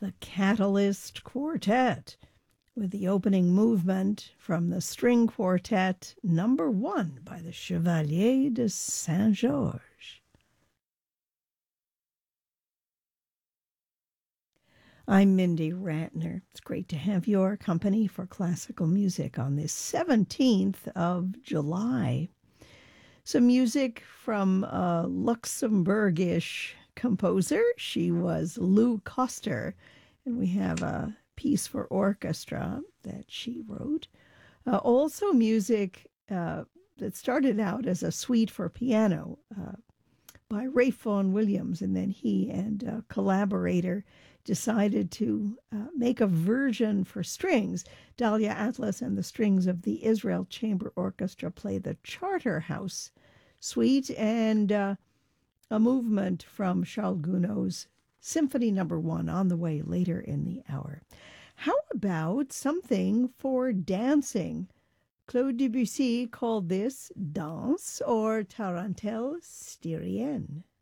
the Catalyst Quartet, with the opening movement from the String Quartet number 1 by the Chevalier de Saint-Georges. I'm Mindy Ratner. It's great to have your company for classical music on this 17th of July. Some music from a Luxembourgish composer. She was Lou Koster, and we have a piece for orchestra that she wrote. Also music that started out as a suite for piano by Ralph Vaughan Williams, and then he and a collaborator decided to make a version for strings. Dahlia Atlas and the strings of the Israel Chamber Orchestra play the Charterhouse Suite, and a movement from Charles Gounod's Symphony Number 1 on the way later in the hour. How about something for dancing? Claude Debussy called this Danse or Tarentelle Styrienne.